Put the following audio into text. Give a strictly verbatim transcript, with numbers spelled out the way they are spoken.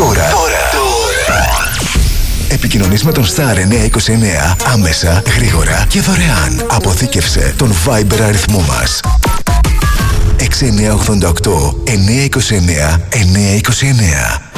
Τώρα. Τώρα. Τώρα. Επικοινωνείς με τον Star εννιακόσια είκοσι εννέα άμεσα, γρήγορα και δωρεάν. Αποθήκευσε τον Viber αριθμό μας. έξι εννιά οκτώ οκτώ εννιακόσια είκοσι εννέα εννιακόσια είκοσι εννέα.